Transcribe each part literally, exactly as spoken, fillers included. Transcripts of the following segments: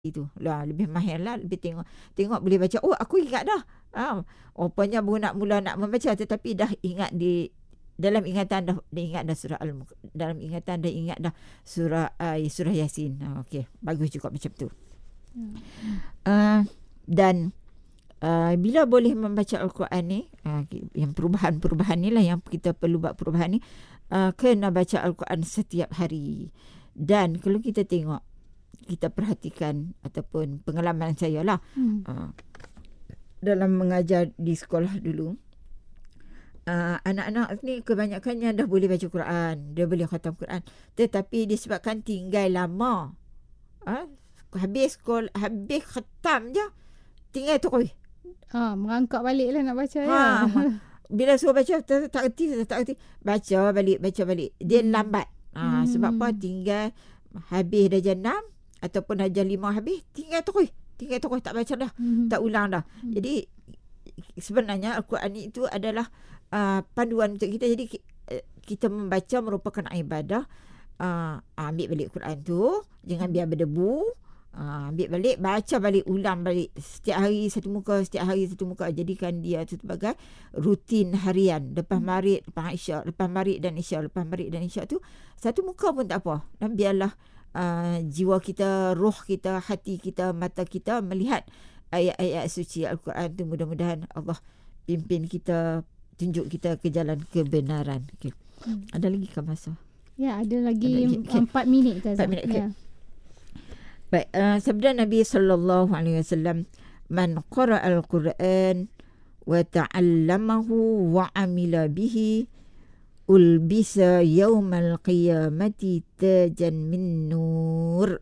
itu lah, lebih mahir lah, lebih tengok tengok boleh baca. Oh, aku ingat dah. Ah, rupanya baru nak mula nak membaca, tetapi dah ingat di dalam ingatan dah, dah ingat dah surah al dalam ingatan dah ingat dah surah uh, surah Yasin. Ah, okey, bagus juga macam tu. Hmm. Uh, dan uh, bila boleh membaca Al-Quran ni, uh, yang perubahan-perubahan ni lah yang kita perlu buat perubahan ni, uh, kena baca Al-Quran setiap hari. Dan kalau kita tengok, kita perhatikan ataupun pengalaman saya lah, hmm. uh, dalam mengajar di sekolah dulu, uh, anak-anak ni kebanyakannya dah boleh baca Quran, dia boleh khatam Quran, tetapi disebabkan tinggal lama, uh, habis sekolah, habis khatam je tinggal terus, ha, merangkak balik lah nak baca. ha, ya. Bila suruh baca tak, tak erti, tak erti, baca balik baca balik dia hmm. lambat, ha, hmm. sebab apa, tinggal habis dah jam enam ataupun dah jam lima habis, tinggal terus tinggal terus tak baca dah, hmm. tak ulang dah. hmm. Jadi sebenarnya Al-Quran itu adalah uh, panduan untuk kita. Jadi kita membaca merupakan ibadah. uh, ambil balik Quran tu, jangan biar berdebu, uh, ambil balik, baca balik, ulang balik setiap hari satu muka, setiap hari satu muka. Jadikan dia itu sebagai rutin harian. Lepas maghrib, lepas isyak, lepas maghrib dan isyak, lepas maghrib dan isyak tu satu muka pun tak apa. Dan biarlah Uh, jiwa kita, roh kita, hati kita, mata kita melihat ayat-ayat suci Al-Quran tu. Mudah-mudahan Allah pimpin kita, tunjuk kita ke jalan kebenaran. Okay. Hmm. Ada lagi ke masa? Ya, ada lagi empat okay. minit. empat minit. Okay. Ya. Baik, uh, sabda Nabi sallallahu alaihi wasallam, man qara al-Quran wa ta'allamahu wa amila bihi ulbisa yawmal qiyamati tajan min nur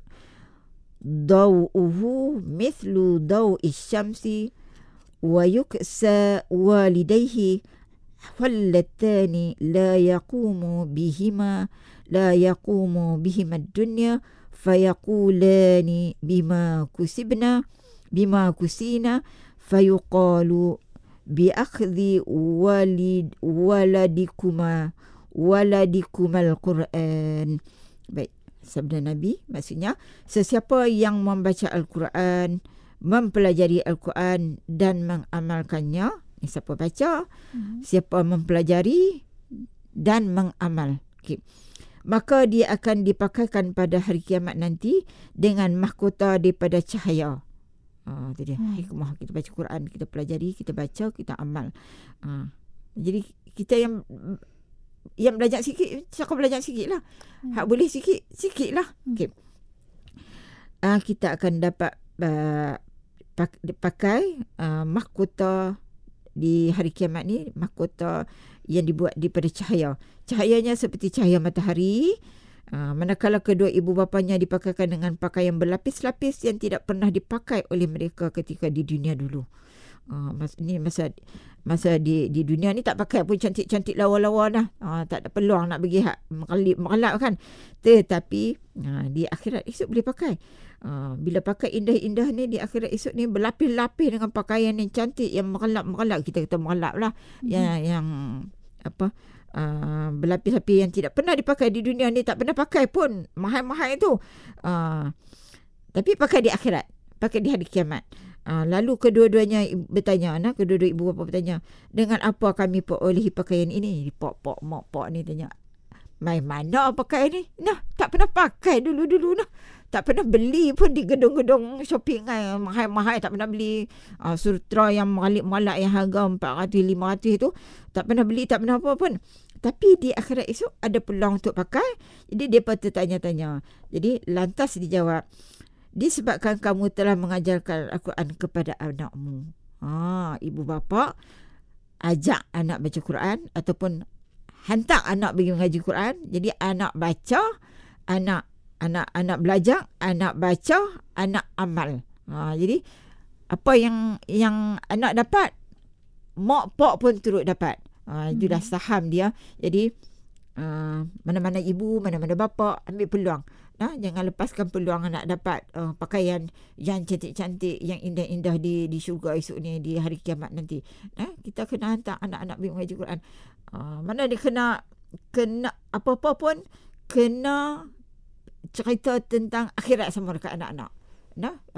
daw'uhu mithlu daw'i syamsi wa yuksa walidayhi fallatani la yaqumu bihima la yaqumu bihima ad-dunya fayaqulani bima kusibna bima kusina fayuqalu bi'akhdhi walid waladikuma waladikumal Quran. Baik, sabda Nabi maksudnya, sesiapa yang membaca Al-Quran, mempelajari Al-Quran dan mengamalkannya, ni siapa baca, hmm. siapa mempelajari dan mengamal, okay, maka dia akan dipakaikan pada hari kiamat nanti dengan mahkota daripada cahaya. Ha, itu dia hmm. hikmah kita baca Quran, kita pelajari, kita baca, kita amal. Ha, jadi kita yang yang belajar sikit, cakap belajar sikit lah. Hmm. Hak boleh sikit, sikit lah. Hmm. Okay. Ha, kita akan dapat uh, pakai uh, mahkota di hari kiamat ni, mahkota yang dibuat daripada cahaya. Cahayanya seperti cahaya matahari. Uh, manakala kedua ibu bapanya dipakaikan dengan pakaian berlapis-lapis yang tidak pernah dipakai oleh mereka ketika di dunia dulu. Uh, mas, ni masa masa di di dunia ni tak pakai pun cantik-cantik lawa-lawa dah. Uh, tak ada peluang nak pergi hak mekalip kan. Tetapi uh, di akhirat esok boleh pakai. Uh, bila pakai indah-indah ni di akhirat esok ni berlapis-lapis dengan pakaian yang cantik, yang merelap-merelap, kita kata merelap lah. Mm-hmm. Yang yang apa? Uh, berlapis-lapis yang tidak pernah dipakai di dunia ni, tak pernah pakai pun, mahal-mahal itu. Uh, tapi pakai di akhirat, pakai di hari kiamat. Uh, lalu kedua-duanya bertanya, nah, kedua-dua ibu bapa bertanya, dengan apa kami perolehi pakaian ini? Pok-pok, mak-pok ni tanya, mai mana pakai ni? Nah, tak pernah pakai dulu-dulu nah. Tak pernah beli pun di gedung-gedung shopping kan, mahal-mahal tak pernah beli. Uh, sutra yang malak-malak yang harga empat ratus lima ratus itu tak pernah beli, tak pernah apa pun. Tapi di akhirat esok ada peluang untuk pakai. Jadi dia bertanya-tanya. Jadi lantas dijawab, disebabkan kamu telah mengajarkan Al-Quran kepada anakmu. Ha, ibu bapa ajak anak baca Quran ataupun hantar anak pergi mengaji Quran. Jadi anak baca, anak anak anak belajar, anak baca, anak amal. Ha, jadi apa yang yang anak dapat, mak pak pun turut dapat. Ha, itu dah saham dia. Jadi uh, mana-mana ibu, mana-mana bapa ambil peluang. Nah, jangan lepaskan peluang anak dapat uh, pakaian yang cantik-cantik, yang indah-indah di di syurga esok ni, di hari kiamat nanti. Nah, kita kena hantar anak-anak pergi mengaji Quran. Uh, mana dia kena kena apa-apa pun kena cerita tentang akhirat sama dekat anak-anak. Nah,